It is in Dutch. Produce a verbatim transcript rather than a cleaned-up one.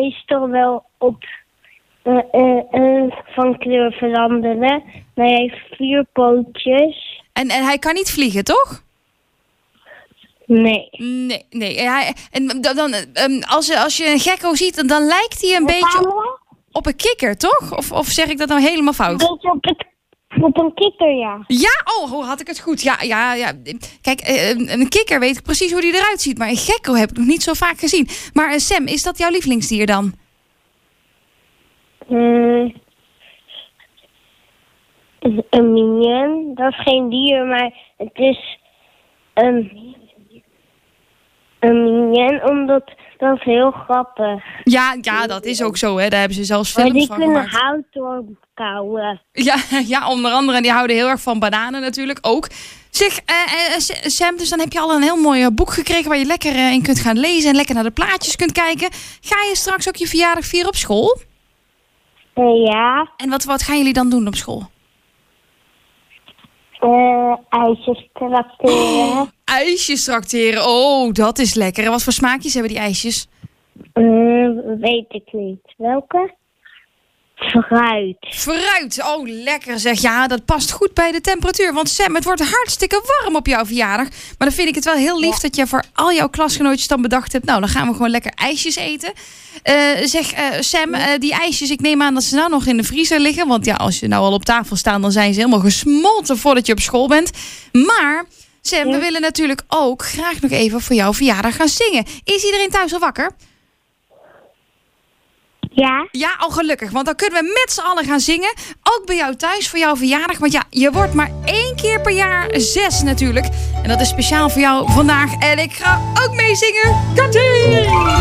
meestal wel op uh, uh, uh, van kleur veranderen. Maar hij heeft vier pootjes. En, en hij kan niet vliegen, toch? Nee. Nee, nee. Hij, en dan, dan, um, als, je, als je een gekko ziet, dan, dan lijkt hij een Wat beetje gaan op, we? op een kikker, toch? Of, of zeg ik dat nou helemaal fout? Een beetje op, het, op een kikker, ja. Ja, oh, hoe had ik het goed? Ja, ja, ja. Kijk, uh, een kikker weet ik precies hoe die eruit ziet. Maar een gekko heb ik nog niet zo vaak gezien. Maar uh, Sam, is dat jouw lievelingsdier dan? Uh, een minion. Dat is geen dier, maar het is een, een minion, omdat dat is heel grappig. Ja, ja, dat is ook zo, hè. Daar hebben ze zelfs Maar films die van kunnen gemaakt. hout doorkauwen. Ja, ja, onder andere. En die houden heel erg van bananen natuurlijk ook. Zeg, uh, uh, Sam, dus dan heb je al een heel mooi uh, boek gekregen waar je lekker uh, in kunt gaan lezen en lekker naar de plaatjes kunt kijken. Ga je straks ook je verjaardag vieren op school? Uh, ja. En wat, wat gaan jullie dan doen op school? Uh, ijsjes trakteren. Oh, ijsjes trakteren. Oh, dat is lekker. En wat voor smaakjes hebben die ijsjes? Uh, weet ik niet. Welke? Fruit. Fruit. Oh, lekker zeg. Ja, dat past goed bij de temperatuur. Want Sam, het wordt hartstikke warm op jouw verjaardag. Maar dan vind ik het wel heel lief ja. dat je voor al jouw klasgenootjes dan bedacht hebt. Nou, dan gaan we gewoon lekker ijsjes eten. Uh, zeg, uh, Sam, uh, die ijsjes, ik neem aan dat ze nou nog in de vriezer liggen. Want ja, als je nou al op tafel staan, dan zijn ze helemaal gesmolten voordat je op school bent. Maar, Sam, ja. we willen natuurlijk ook graag nog even voor jouw verjaardag gaan zingen. Is iedereen thuis al wakker? Ja? Ja, al gelukkig. Want dan kunnen we met z'n allen gaan zingen. Ook bij jou thuis voor jouw verjaardag. Want ja, je wordt maar één keer per jaar zes natuurlijk. En dat is speciaal voor jou vandaag. En ik ga ook meezingen. Katie!